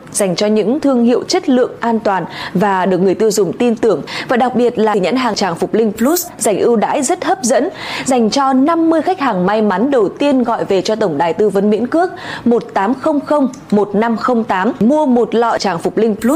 dành cho những thương hiệu chất lượng an toàn và được người tiêu dùng tin tưởng. Và đặc biệt là nhãn hàng Tràng Phục Linh Plus dành ưu đãi rất hấp dẫn dành cho 50 khách hàng may mắn đầu tiên gọi về cho tổng đài tư vấn miễn cước 1800 1508 mua một lọ Tràng Phục Linh Plus